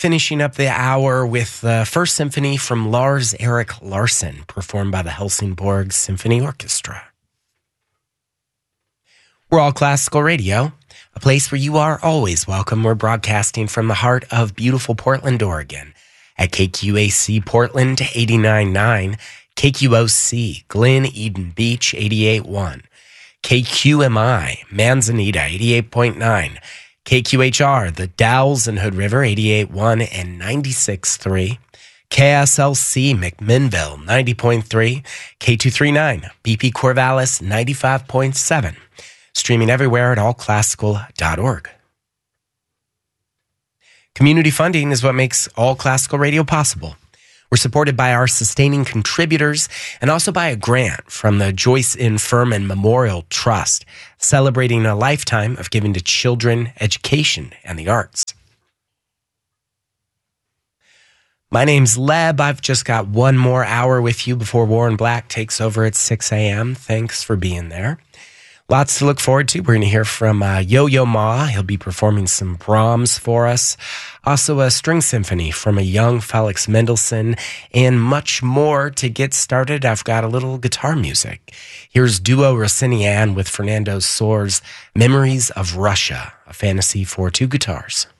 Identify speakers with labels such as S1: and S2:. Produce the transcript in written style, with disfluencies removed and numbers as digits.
S1: finishing up the hour with the First Symphony from Lars Erik Larsson, performed by the Helsingborg Symphony Orchestra. We're All Classical Radio, a place where you are always welcome. We're broadcasting from the heart of beautiful Portland, Oregon, at KQAC Portland 89.9, KQOC Glen Eden Beach 88.1, KQMI Manzanita 88.9, KQHR, the Dalles and Hood River, 88.1 and 96.3. KSLC, McMinnville, 90.3. K239, BP Corvallis, 95.7. Streaming everywhere at allclassical.org. Community funding is what makes All Classical Radio possible. We're supported by our sustaining contributors and also by a grant from the Joyce N. Furman Memorial Trust, celebrating a lifetime of giving to children, education, and the arts. My name's Leb. I've just got one more hour with you before Warren Black takes over at 6 a.m. Thanks for being there. Lots to look forward to. We're going to hear from Yo-Yo Ma. He'll be performing some Brahms for us. Also a string symphony from a young Felix Mendelssohn, and much more. To get started, I've got a little guitar music. Here's Duo Rossinian with Fernando Soares' Memories of Russia, a fantasy for two guitars.